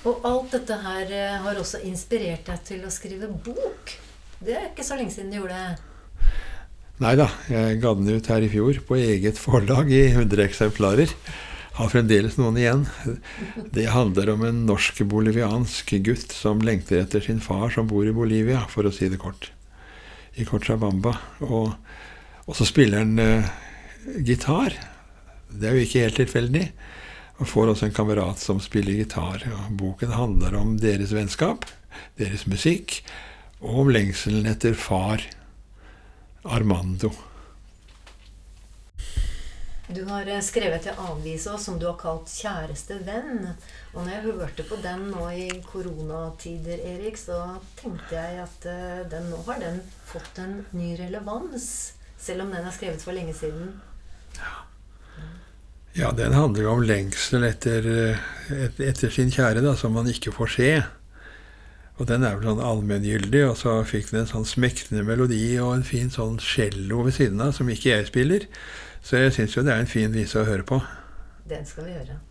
Og alt dette her har også inspirert deg til å skrive bok. Det ikke så lenge siden du gjorde det. Neida, jeg ga den ut her i fjor på eget forlag i 100 eksemplarer. Har fremdeles noen igjen. Det handler om en norsk-boliviansk gutt som lengter etter sin far som bor i Bolivia, for å si det kort. I Cochabamba. Og så spiller han gitar. Det jo ikke helt tilfeldig. Og får også en kamerat som spiller gitar. Og boken handler om deres vennskap, deres musikk, og om lengselen etter far Armando. Du har skrevet til avisa som du har kalt Kjæreste venn. Og når jeg hørte på den nå i koronatider, Erik, så tenkte jeg at nå har den fått en ny relevans, selv om den er skrevet for lenge siden. Ja, den handler jo om lengsel etter sin kjære, da, som man ikke får se. Og den vel sånn allmenngyldig, og så fikk den en sånn smektende melodi og en fin sånn cello ved siden av, som ikke jeg spiller. Så jeg synes jo det en fin vise å høre på. Den skal vi høre.